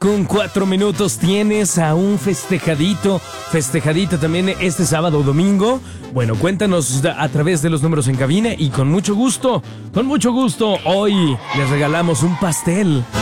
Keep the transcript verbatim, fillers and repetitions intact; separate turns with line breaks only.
Con cuatro minutos tienes a un festejadito, festejadito también este sábado o domingo. Bueno, cuéntanos a través de los números en cabina y con mucho gusto, con mucho gusto, hoy les regalamos un pastel.